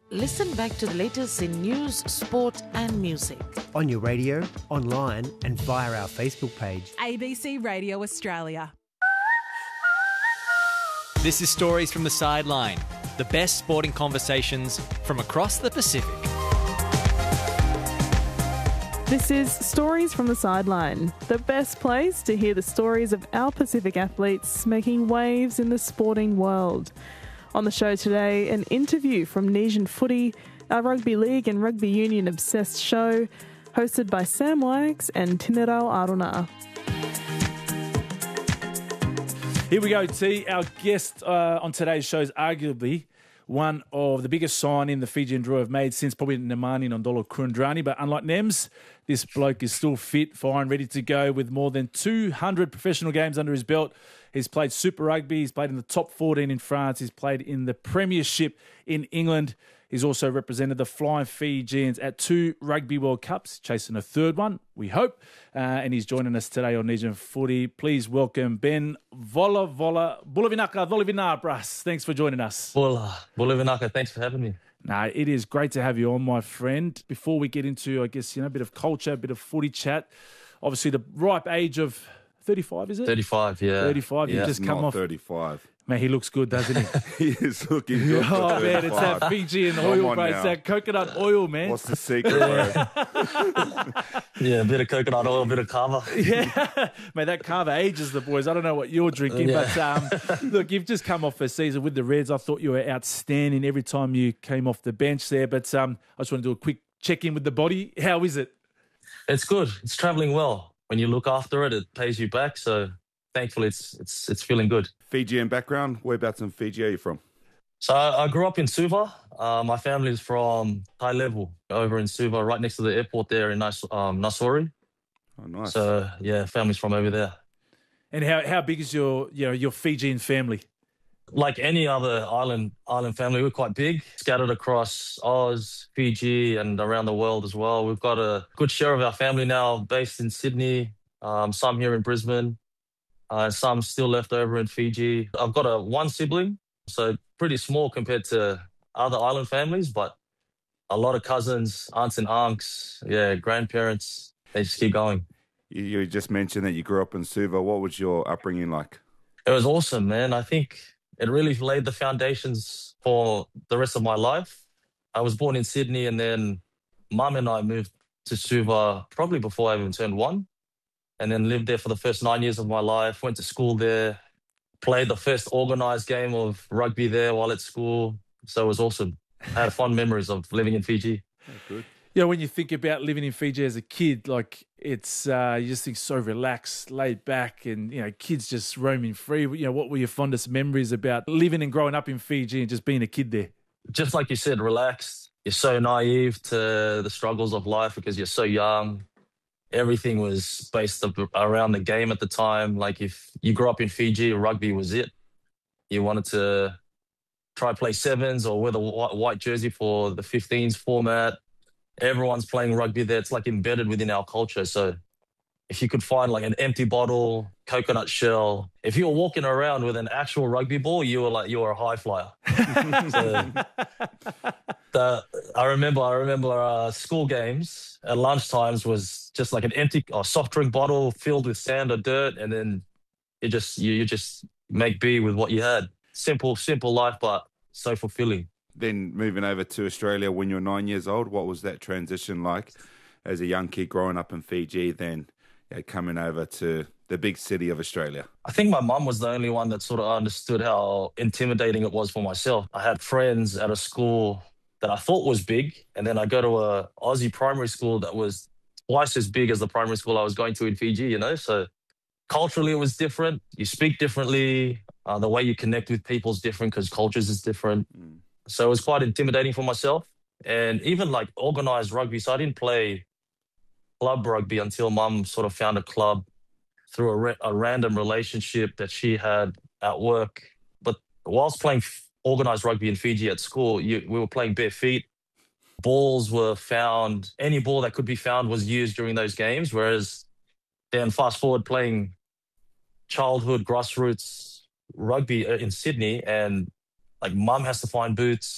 Listen back to the latest in news, sport and music. On your radio, online and via our Facebook page. ABC Radio Australia. This is Stories from the Sideline, the best sporting conversations from across the Pacific. This is Stories from the Sideline, the best place to hear the stories of our Pacific athletes making waves in the sporting world. On the show today, an interview from Nesian Footy, our rugby league and rugby union obsessed show, hosted by Sam Wags and Tinirao Aruna. Here we go, T. Our guest on today's show is arguably one of the biggest signing the Fijian Drua have made since probably Nemani Nondolo Kurandrani. But unlike Nems, this bloke is still fit, fine, ready to go with more than 200 professional games under his belt. He's played Super Rugby. He's played in the top 14 in France. He's played in the Premiership in England. He's also represented the Flying Fijians at 2 Rugby World Cups, chasing a third one, we hope. And he's joining us today on Nesian Footy. Please welcome Ben Bulavinaka Volivinabras. Thanks for joining us. Bulavinaka, thanks for having me. No, it is great to have you on, my friend. Before we get into, I guess, a bit of culture, a bit of footy chat, obviously the ripe age of 35, is it? 35, yeah. 35, yeah. You just come off. 35. Man, he looks good, doesn't he? He is looking good. Oh, man, it's that Fijian oil, bro. It's that coconut oil, man. What's the secret, bro? Yeah, a bit of coconut oil, a bit of kava. Yeah. Man, that kava ages the boys. I don't know what you're drinking, but look, you've just come off a season with the Reds. I thought you were outstanding every time you came off the bench there, but I just want to do a quick check-in with the body. How is it? It's good. It's travelling well. When you look after it, it pays you back. So thankfully, it's feeling good. Fijian background. Whereabouts in Fiji are you from? So I grew up in Suva. My family is from Tai Levu, over in Suva, right next to the airport there in Nassori. Oh, nice. So yeah, family's from over there. And how big is your Fijian family? Like any other island family, we're quite big, scattered across Oz, Fiji, and around the world as well. We've got a good share of our family now based in Sydney, some here in Brisbane, some still left over in Fiji. I've got one sibling, so pretty small compared to other island families, but a lot of cousins, aunts and uncles, grandparents. They just keep going. You just mentioned that you grew up in Suva. What was your upbringing like? It was awesome, man. I think it really laid the foundations for the rest of my life. I was born in Sydney, and then Mum and I moved to Suva probably before I even turned 1, and then lived there for the first 9 years of my life, went to school there, played the first organised game of rugby there while at school. So it was awesome. I had fond memories of living in Fiji. Oh, good. Yeah, when you think about living in Fiji as a kid, like it's you just think so relaxed, laid back, and kids just roaming free. What were your fondest memories about living and growing up in Fiji and just being a kid there? Just like you said, relaxed. You're so naive to the struggles of life because you're so young. Everything was based around the game at the time. Like if you grew up in Fiji, rugby was it. You wanted to try play sevens or wear the white jersey for the 15s format. Everyone's playing rugby there. It's like embedded within our culture. So if you could find like an empty bottle, coconut shell, if you were walking around with an actual rugby ball, you were a high flyer. I remember school games at lunchtimes was just like an empty soft drink bottle filled with sand or dirt, and then you just make be with what you had. Simple life, but so fulfilling. Then moving over to Australia when you were 9 years old, what was that transition like as a young kid growing up in Fiji, then coming over to the big city of Australia? I think my mum was the only one that sort of understood how intimidating it was for myself. I had friends at a school that I thought was big, and then I go to a Aussie primary school that was twice as big as the primary school I was going to in Fiji, So culturally it was different. You speak differently. The way you connect with people is different because cultures is different. So it was quite intimidating for myself. And even like organised rugby, so I didn't play club rugby until Mum sort of found a club through a random relationship that she had at work. But whilst playing organised rugby in Fiji at school, we were playing bare feet. Balls were found. Any ball that could be found was used during those games. Whereas then fast forward playing childhood grassroots rugby in Sydney, and like Mum has to find boots.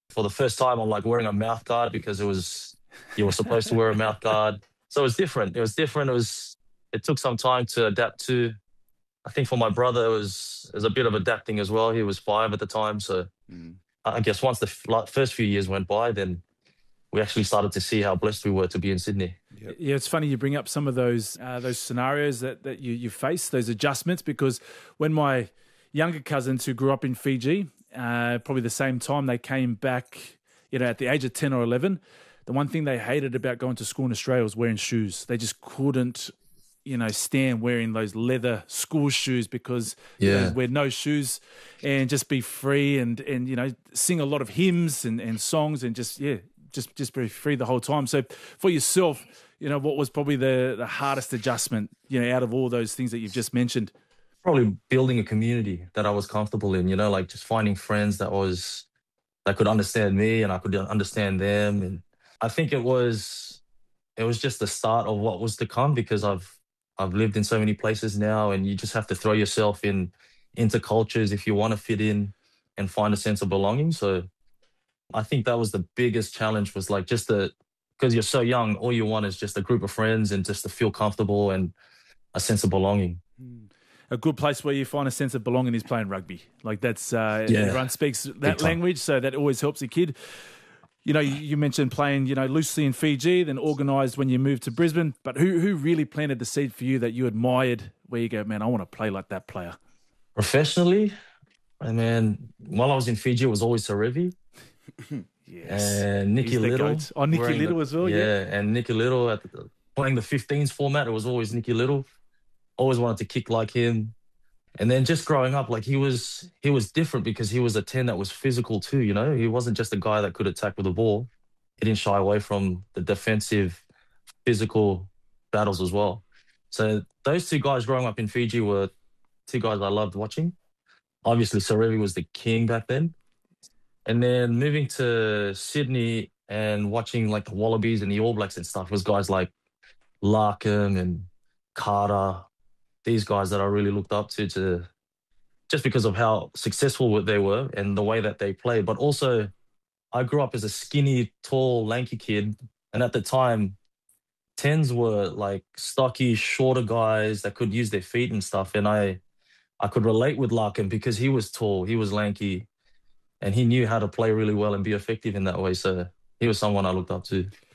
For the first time, I'm like wearing a mouth guard because you were supposed to wear a mouth guard. So it was different. It was different. It took some time to adapt to. I think for my brother, it was a bit of adapting as well. He was 5 at the time. So I guess once the first few years went by, then we actually started to see how blessed we were to be in Sydney. Yeah, it's funny you bring up some of those scenarios that you face, those adjustments, because when my younger cousins who grew up in Fiji, probably the same time they came back, at the age of 10 or 11, the one thing they hated about going to school in Australia was wearing shoes. They just couldn't, stand wearing those leather school shoes because wear no shoes and just be free and sing a lot of hymns and songs and just be free the whole time. So for yourself, what was probably the hardest adjustment, out of all those things that you've just mentioned? Probably building a community that I was comfortable in, like just finding friends that could understand me and I could understand them. And I think it was just the start of what was to come, because I've lived in so many places now, and you just have to throw yourself into cultures if you want to fit in and find a sense of belonging. So I think that was the biggest challenge, was like because you're so young, all you want is just a group of friends and just to feel comfortable and a sense of belonging. A good place where you find a sense of belonging is playing rugby. Like that's, everyone speaks that language, so that always helps a kid. You mentioned playing, loosely in Fiji, then organised when you moved to Brisbane. But who really planted the seed for you that you admired, where you go, man, I want to play like that player? Professionally, while I was in Fiji, it was always Serevi. Yes. And Nicky Little. Oh, Nicky Little as well, yeah. And Nicky Little, playing the 15s format, it was always Nicky Little. Always wanted to kick like him. And then just growing up, like he was different because he was a 10 that was physical too, He wasn't just a guy that could attack with the ball. He didn't shy away from the defensive, physical battles as well. So those two guys growing up in Fiji were two guys I loved watching. Obviously, Serevi was the king back then. And then moving to Sydney and watching like the Wallabies and the All Blacks and stuff was guys like Larkham and Carter, these guys that I really looked up to just because of how successful they were and the way that they played. But also, I grew up as a skinny, tall, lanky kid. And at the time, 10s were like stocky, shorter guys that could use their feet and stuff. And I could relate with Larkham because he was tall, he was lanky, and he knew how to play really well and be effective in that way. So he was someone I looked up to.